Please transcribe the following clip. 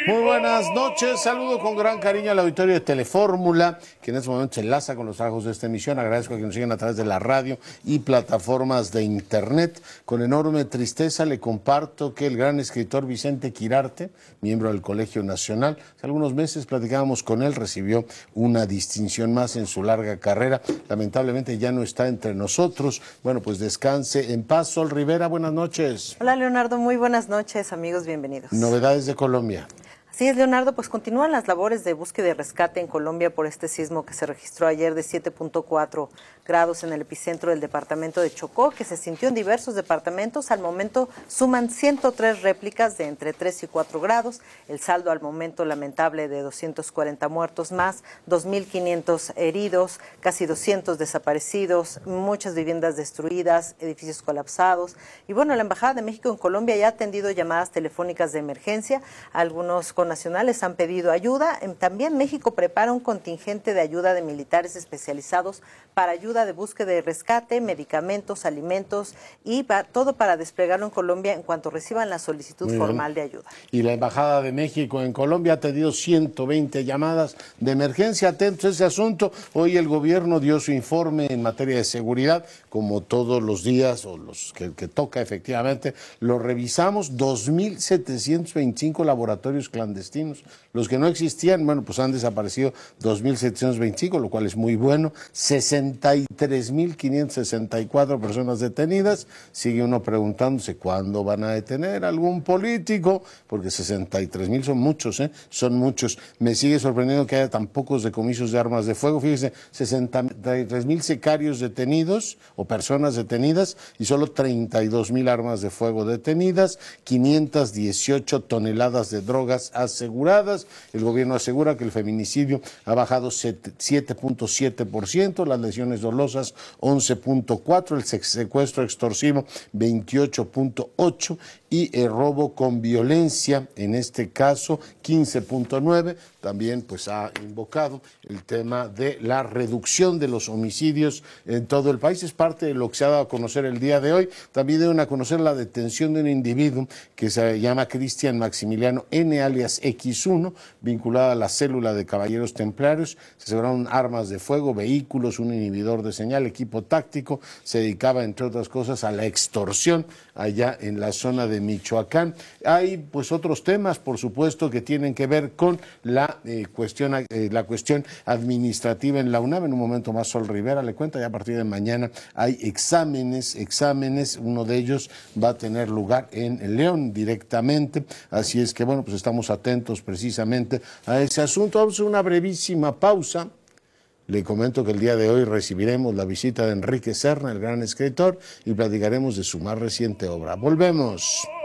Muy buenas noches, saludo con gran cariño al auditorio de Telefórmula, que en este momento se enlaza con los trabajos de esta emisión. Agradezco a que nos sigan a través de la radio y plataformas de internet. Con enorme tristeza le comparto que el gran escritor Vicente Quirarte, miembro del Colegio Nacional, hace algunos meses platicábamos con él, recibió una distinción más en su larga carrera. Lamentablemente ya no está entre nosotros. Bueno, pues descanse en paz. Sol Rivera, buenas noches. Hola Leonardo, muy buenas noches, amigos, bienvenidos. Novedades de Colombia. Así es, Leonardo, pues continúan las labores de búsqueda y rescate en Colombia por este sismo que se registró ayer de 7.4 grados en el epicentro del departamento de Chocó, que se sintió en diversos departamentos. Al momento suman 103 réplicas de entre 3 y 4 grados. El saldo al momento lamentable de 240 muertos más, 2.500 heridos, casi 200 desaparecidos, muchas viviendas destruidas, edificios colapsados. Y bueno, la Embajada de México en Colombia ya ha atendido llamadas telefónicas de emergencia. Algunos connacionales han pedido ayuda. También México prepara un contingente de ayuda de militares especializados para ayuda de búsqueda y rescate, medicamentos, alimentos y todo para desplegarlo en Colombia en cuanto reciban la solicitud formal de ayuda. Y la Embajada de México en Colombia ha tenido 120 llamadas de emergencia. Atentos a ese asunto. Hoy el gobierno dio su informe en materia de seguridad, como todos los días, o los que toca efectivamente. Lo revisamos, 2.725 laboratorios clandestinos. Los que no existían, bueno, pues han desaparecido 2.725, lo cual es muy bueno. 63.564 personas detenidas. Sigue uno preguntándose cuándo van a detener a algún político, porque 63.000 son muchos, son muchos. Me sigue sorprendiendo que haya tan pocos decomisos de armas de fuego. Fíjese, 63.000 sicarios detenidos o personas detenidas y solo 32.000 armas de fuego detenidas, 518 toneladas de drogas aseguradas. El gobierno asegura que el feminicidio ha bajado 7.7%, las lesiones dolosas 11.4%, el secuestro extorsivo 28.8% y el robo con violencia, en este caso 15.9%. También pues ha invocado el tema de la reducción de los homicidios en todo el país. Es parte de lo que se ha dado a conocer el día de hoy. También deben a conocer la detención de un individuo que se llama Cristian Maximiliano N. alias X1, vinculado a la célula de Caballeros Templarios. Se aseguraron armas de fuego, vehículos, un inhibidor de señal, equipo táctico. Se dedicaba, entre otras cosas, a la extorsión allá en la zona de Michoacán. Hay pues otros temas, por supuesto, que tienen que ver con la cuestión administrativa en la UNAM. En un momento más Sol Rivera le cuenta, ya a partir de mañana hay exámenes, uno de ellos va a tener lugar en León directamente, así es que bueno, pues estamos atentos precisamente a ese asunto. Vamos a una brevísima pausa. Le comento que el día de hoy recibiremos la visita de Enrique Serna, el gran escritor, y platicaremos de su más reciente obra. Volvemos.